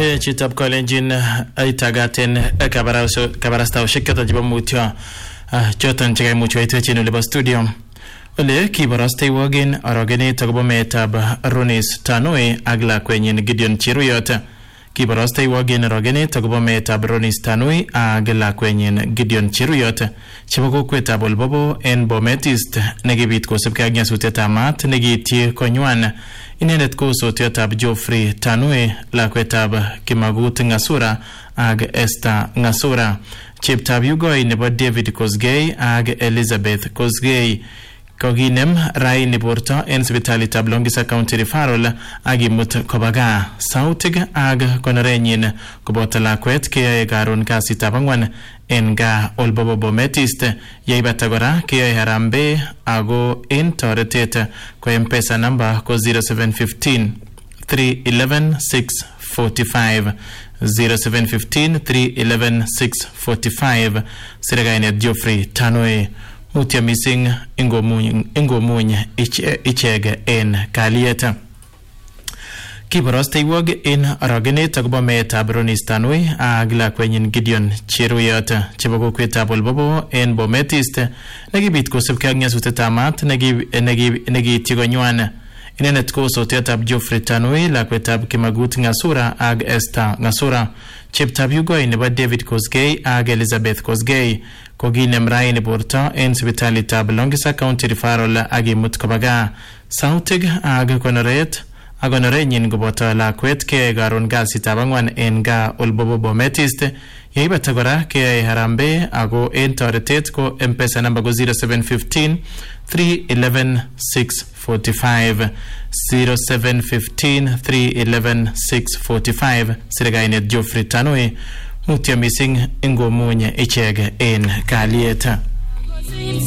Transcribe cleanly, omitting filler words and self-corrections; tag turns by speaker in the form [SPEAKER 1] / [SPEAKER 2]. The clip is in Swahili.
[SPEAKER 1] Kole chitab kolenjin aitagaten kabarastaushek choton chebo mutyo choton chekaimuch waitwechin olebo studio. Ole kiborosteiwogen orogenet akobo meetab Ronis Tanui ak lakwenyin Gideon Cheruyot. Kiborosteiwogen orogenet akobo meetab Ronis Tanui ak lakwenyin Gideon Cheruyot chebo kokwetab Olbobo en Bomet East nekibit kosubkei ak nyasutietab maat nekiityi konywan. Inendet ko sotiotab Geoffrey Tanui, lakwetab Kimagut Ngasura ak Esther Ngasura, cheptab Yugoi nebo David Kosgei ak Elizabeth Kosgei. Koginem raini borto en sipitalitab Longisa County Referral ak imut koba gaa. Sautik ak konorenyin koboto lakwet keyoe karon kasitab ang'wan en gaa Olbobo Bomet East. Yeibata kora keyoe harambee ako en toretet ko M-Pesa number ko 0715 311 645 0715 311 645. Sirikainet Geoffrey Tanui mutya missing ingomuny icheg en kalieta. Kiborosteiwog en orogenet akobo meetab Ronis Tanui ak lakwenyin Gideon Cheruyot chebo kokwetab Olbobo en Bomet East nekibit kosubkei ak nyasutietab maat nekiityi konywan. Inendet ko sotiotab Geoffrey Tanui, lakwetab Kimagut Ngasura ak Esther Ngasura, cheptab Yugoi nebo David Kosgei ak Elizabeth Kosgei. Koginem raini borto en sipitalitab Longisa County Referral ak imut koba gaa. Sautik ak konorenyin koboto lakwet keyoe karon kasitab ang'wan en gaa Olbobo Bomet East. Yeibata kora keyoe harambee ako en toretet ko M-Pesa number ko 0715 311 645 0715 311 645. Sirikainet Geoffrey Tanui mutya missing ingomuny icheg en kaliet.